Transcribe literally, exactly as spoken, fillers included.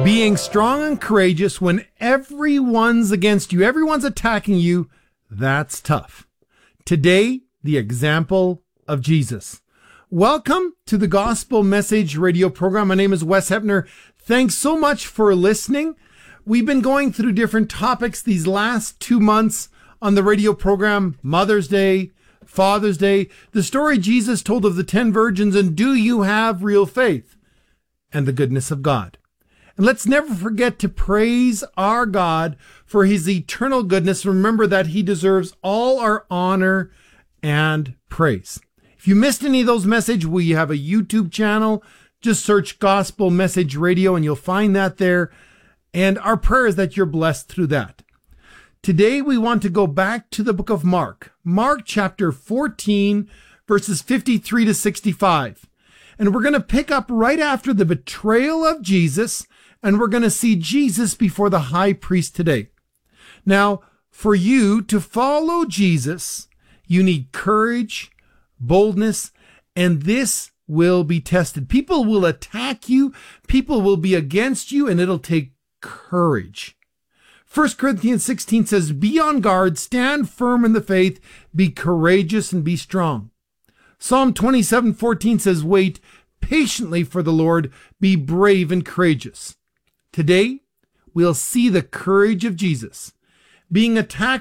Being strong and courageous when everyone's against you, everyone's attacking you, that's tough. Today, the example of Jesus. Welcome to the Gospel Message radio program. My name is Wes Hepner. Thanks so much for listening. We've been going through different topics these last two months on the radio program. Mother's Day, Father's Day, the story Jesus told of the ten virgins, and do you have real faith? And the goodness of God. And let's never forget to praise our God for his eternal goodness. Remember that he deserves all our honor and praise. If you missed any of those messages, we have a YouTube channel. Just search Gospel Message Radio and you'll find that there. And our prayer is that you're blessed through that. Today we want to go back to the book of Mark. Mark chapter fourteen, verses fifty-three to sixty-five. And we're going to pick up right after the betrayal of Jesus, and we're going to see Jesus before the high priest today. Now, for you to follow Jesus, you need courage, boldness, and this will be tested. People will attack you, people will be against you, and it'll take courage. First Corinthians sixteen says, be on guard, stand firm in the faith, be courageous and be strong. Psalm twenty-seven fourteen says, wait patiently for the Lord, be brave and courageous. Today, we'll see the courage of Jesus. Being attacked